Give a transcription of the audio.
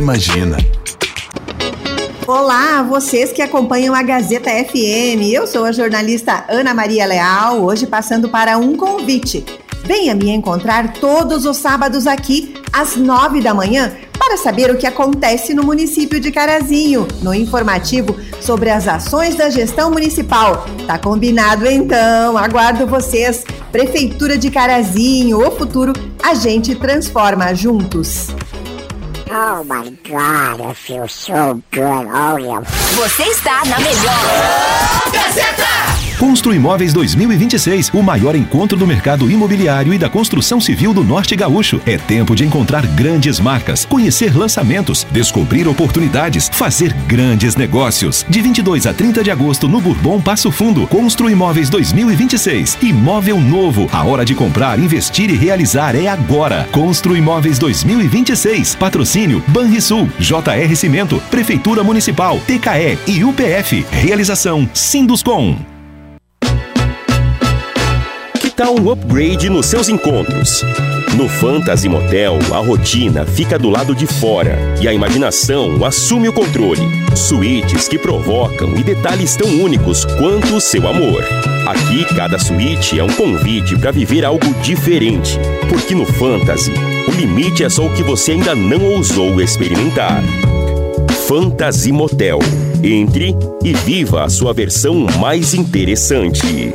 Imagina. Olá, vocês que acompanham a Gazeta FM. Eu sou a jornalista Ana Maria Leal, hoje passando para um convite. Venha me encontrar todos os sábados aqui, às 9 da manhã, para saber o que acontece no município de Carazinho, no informativo sobre as ações da gestão municipal. Tá combinado então? Aguardo vocês. Prefeitura de Carazinho, o futuro a gente transforma juntos. Oh my God, I feel so good. Oh yeah. Você está na melhor Gazeta! Constru Imóveis 2026, o maior encontro do mercado imobiliário e da construção civil do Norte Gaúcho. É tempo de encontrar grandes marcas, conhecer lançamentos, descobrir oportunidades, fazer grandes negócios. De 22 a 30 de agosto no Bourbon Passo Fundo. Constru Imóveis 2026. Imóvel novo. A hora de comprar, investir e realizar é agora. Constru Imóveis 2026. Patrocínio Banrisul, JR Cimento, Prefeitura Municipal, TKE e UPF. Realização Sinduscom. Dá um upgrade nos seus encontros. No Fantasy Motel, a rotina fica do lado de fora e a imaginação assume o controle. Suítes que provocam e detalhes tão únicos quanto o seu amor. Aqui, cada suíte é um convite para viver algo diferente, porque no Fantasy, o limite é só o que você ainda não ousou experimentar. Fantasy Motel. Entre e viva a sua versão mais interessante.